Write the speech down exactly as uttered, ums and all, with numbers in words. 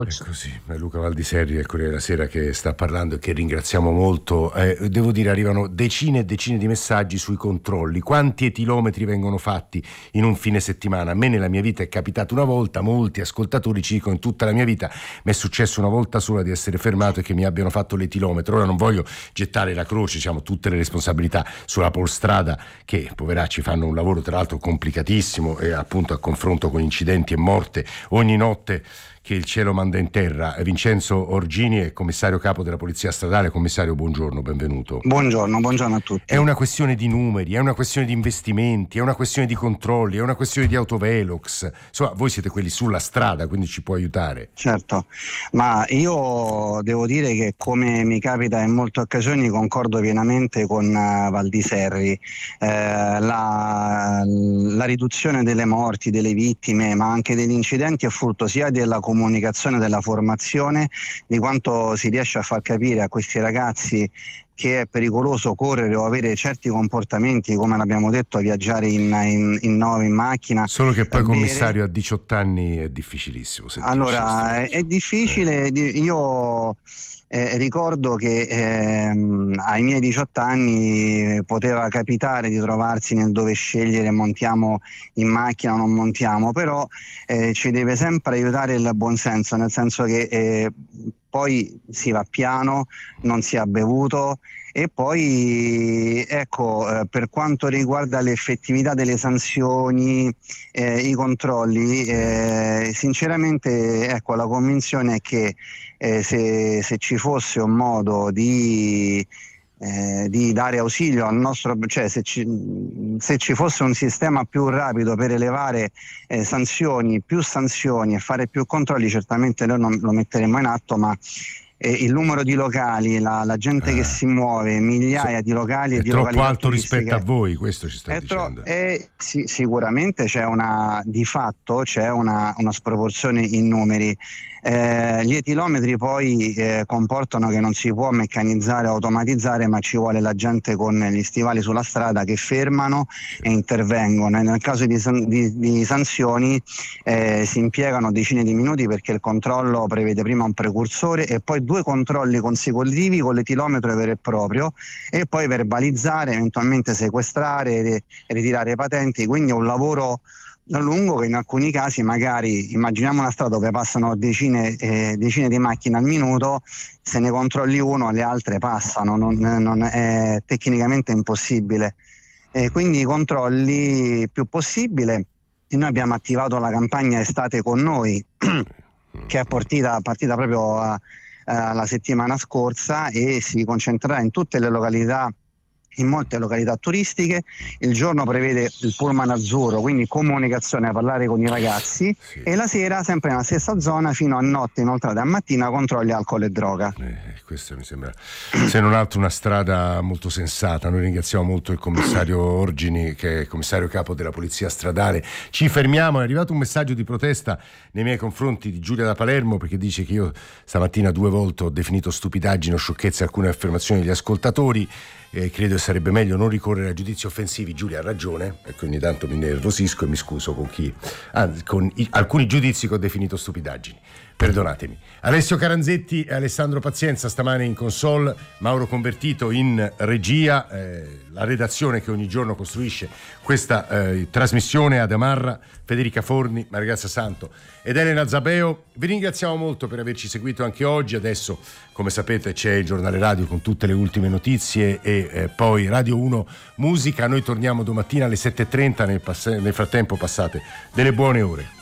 È così, è Luca Valdiserri del Corriere della Sera che sta parlando e che ringraziamo molto. Eh, devo dire, arrivano decine e decine di messaggi sui controlli. Quanti etilometri vengono fatti in un fine settimana? A me nella mia vita è capitato una volta, molti ascoltatori ci dicono in tutta la mia vita mi è successo una volta sola di essere fermato e che mi abbiano fatto l'etilometro. Ora non voglio gettare la croce, diciamo, tutte le responsabilità sulla Polstrada, che poveracci fanno un lavoro tra l'altro complicatissimo e appunto a confronto con incidenti e morte ogni notte che il cielo manda in terra. Vincenzo Orgini è commissario capo della Polizia Stradale. Commissario, buongiorno, benvenuto. Buongiorno, buongiorno a tutti. È una questione di numeri, è una questione di investimenti, è una questione di controlli, è una questione di autovelox. Insomma, voi siete quelli sulla strada, quindi ci può aiutare. Certo, ma io devo dire che, come mi capita in molte occasioni, concordo pienamente con uh, Valdiserri. Eh, la, la riduzione delle morti, delle vittime, ma anche degli incidenti è frutto sia della comunicazione, della formazione, di quanto si riesce a far capire a questi ragazzi che è pericoloso correre o avere certi comportamenti, come l'abbiamo detto, viaggiare in, in, in nove in macchina. Solo che poi, commissario, a diciotto anni è difficilissimo. Allora, è, è difficile, io eh, ricordo che ehm, ai miei diciotto anni poteva capitare di trovarsi nel dove scegliere montiamo in macchina o non montiamo, però eh, ci deve sempre aiutare il buonsenso, nel senso che eh, poi si va piano, non si ha bevuto. E poi ecco, eh, per quanto riguarda l'effettività delle sanzioni, eh, i controlli, eh, sinceramente ecco, la convinzione è che eh, se, se ci fosse un modo di Eh, di dare ausilio al nostro, cioè se ci, se ci fosse un sistema più rapido per elevare eh, sanzioni, più sanzioni e fare più controlli, certamente noi non lo metteremo in atto, ma eh, il numero di locali, la, la gente eh. che si muove, migliaia so, di locali e di località è troppo alto rispetto a voi, questo ci sta è dicendo. Tro- è, sì, sicuramente c'è una, di fatto c'è una, una sproporzione in numeri. Eh, gli etilometri poi eh, comportano che non si può meccanizzare o automatizzare, ma ci vuole la gente con gli stivali sulla strada che fermano e intervengono, e nel caso di, san- di, di sanzioni eh, si impiegano decine di minuti, perché il controllo prevede prima un precursore e poi due controlli consecutivi con l'etilometro vero e proprio, e poi verbalizzare, eventualmente sequestrare e ritirare patenti. Quindi è un lavoro lungo che in alcuni casi, magari immaginiamo una strada dove passano decine, eh, decine di macchine al minuto, se ne controlli uno le altre passano, non, non è tecnicamente impossibile. E quindi i controlli più possibile. E noi abbiamo attivato la campagna Estate con noi che è partita, partita proprio a, a, la settimana scorsa, e si concentrerà in tutte le località, in molte località turistiche. Il giorno prevede il pullman azzurro, quindi comunicazione, a parlare con i ragazzi, sì. E la sera sempre nella stessa zona fino a notte, inoltre a mattina, controlli alcol e droga. Eh, questo mi sembra, se non altro, una strada molto sensata. Noi ringraziamo molto il commissario Orgini, che è il commissario capo della Polizia Stradale. Ci fermiamo, è arrivato un messaggio di protesta nei miei confronti di Giulia da Palermo, perché dice che io stamattina due volte ho definito stupidaggine o sciocchezze alcune affermazioni degli ascoltatori. Eh, credo che sarebbe meglio non ricorrere a giudizi offensivi. Giulia ha ragione, perché ogni tanto mi nervosisco e mi scuso con chi ah, con i, alcuni giudizi che ho definito stupidaggini, perdonatemi. Alessio Caranzetti e Alessandro Pazienza stamane in console, Mauro Convertito in regia, eh, la redazione che ogni giorno costruisce questa eh, trasmissione, Adamarra, Federica Forni, Margazza Santo ed Elena Zabeo. Vi ringraziamo molto per averci seguito anche oggi. Adesso, come sapete, c'è il giornale radio con tutte le ultime notizie e eh, poi Radio uno Musica. Noi torniamo domattina alle sette e trenta. Nel, pass- nel frattempo passate delle buone ore.